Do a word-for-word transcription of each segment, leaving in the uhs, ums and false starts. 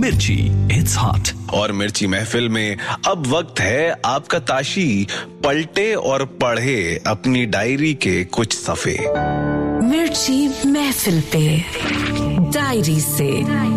मिर्ची, it's hot. और मिर्ची महफिल में अब वक्त है आपका ताशी पलटे और पढ़े अपनी डायरी के कुछ सफ़े। मिर्ची महफिल पे डायरी से।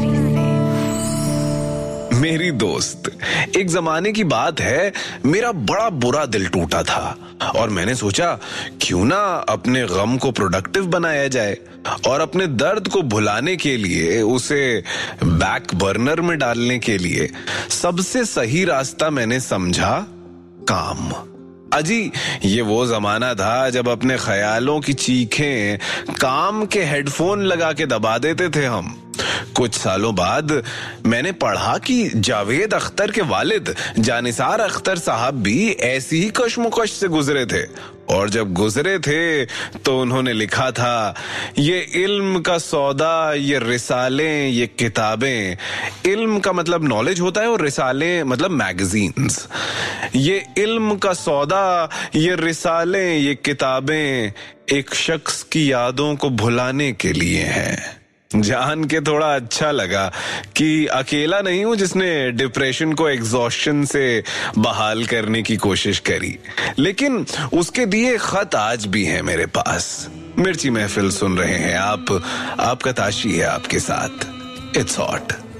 मेरी दोस्त, एक जमाने की बात है, मेरा बड़ा बुरा दिल टूटा था और मैंने सोचा क्यों ना अपने गम को प्रोडक्टिव बनाया जाए और अपने दर्द को भुलाने के लिए उसे बैक बर्नर में डालने के लिए सबसे सही रास्ता मैंने समझा काम। अजी, ये वो जमाना था जब अपने ख्यालों की चीखें काम के हेडफोन लगा के दबा देते थे हम। कुछ सालों बाद मैंने पढ़ा कि जावेद अख्तर के वालिद जानिसार अख्तर साहब भी ऐसी ही कश्मकश से गुजरे थे और जब गुजरे थे तो उन्होंने लिखा था, ये इल्म का सौदा, ये रिसालें, ये किताबें। इल्म का मतलब नॉलेज होता है और रिसालें मतलब मैगजीन्स। ये इल्म का सौदा, ये रिसालें, ये किताबें एक शख्स की यादों को भुलाने के लिए हैं। जान के थोड़ा अच्छा लगा कि अकेला नहीं हूं जिसने डिप्रेशन को एग्जॉस्शन से बहाल करने की कोशिश करी, लेकिन उसके दिए खत आज भी हैं मेरे पास। मिर्ची महफिल सुन रहे हैं आप, आपका ताशी है आपके साथ। It's hot.